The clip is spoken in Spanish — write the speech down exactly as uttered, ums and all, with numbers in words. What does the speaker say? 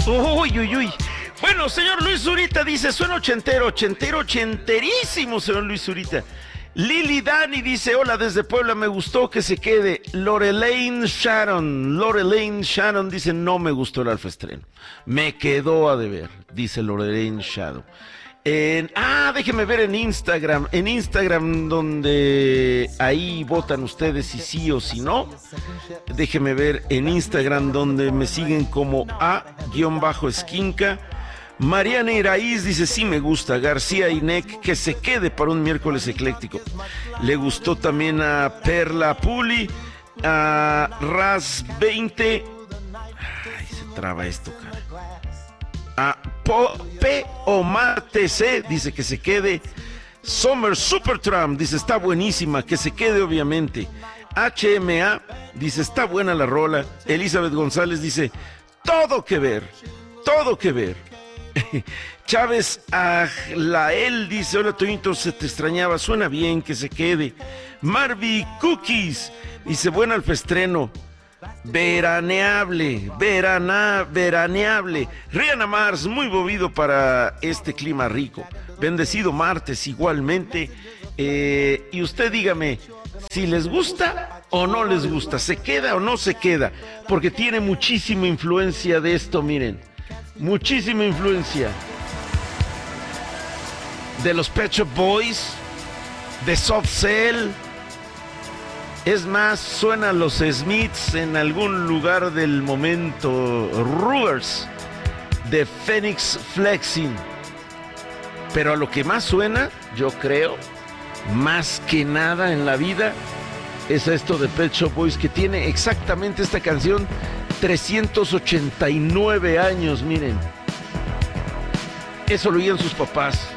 Uy, uy, uy. Bueno, señor Luis Zurita dice, suena ochentero, ochentero, ochenterísimo, señor Luis Zurita. Lili Dani dice, hola desde Puebla, me gustó que se quede. Lorelaine Sharon, Lorelaine Sharon dice, no me gustó el Alfa Estreno. Me quedó a deber, dice Lorelaine Shadow. En, ah, déjenme ver en Instagram, en Instagram donde ahí votan ustedes si sí o si no. Déjenme ver en Instagram donde me siguen como A-Esquinca. Mariana Iraíz dice, sí me gusta. García Inec, que se quede para un miércoles ecléctico. Le gustó también a Perla Puli, a Raz veinte. Ay, se traba esto, cara. A P. Omar T C dice que se quede. Summer Supertramp dice, está buenísima, que se quede obviamente. H M A dice, está buena la rola. Elizabeth González dice, todo que ver, todo que ver. Chávez Aglael dice, hola Toñito, se te extrañaba, suena bien, que se quede. Marvi Cookies dice, buen alfestreno, veraneable, verana, veraneable. Rihanna Mars, muy movido para este clima rico. Bendecido martes igualmente. Eh, y usted dígame, si les gusta o no les gusta, se queda o no se queda, porque tiene muchísima influencia de esto, miren. Muchísima influencia de los Pet Shop Boys, de Soft Cell. Es más, suenan los Smiths en algún lugar del momento. Rugers, de Phoenix Flexing. Pero a lo que más suena, yo creo, más que nada en la vida, es esto de Pet Shop Boys, que tiene exactamente esta canción trescientos ochenta y nueve años, miren. Eso lo oían sus papás.